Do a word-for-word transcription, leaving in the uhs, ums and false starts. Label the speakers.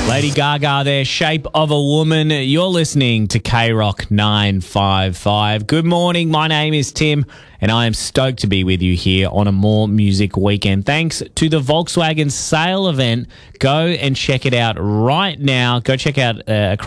Speaker 1: Lady Gaga there, Shape of a Woman. You're listening to K Rock nine five five. Good morning, my name is Tim, and I am stoked to be with you here on a More Music Weekend. Thanks to the Volkswagen sale event. Go and check it out right now. Go check out uh,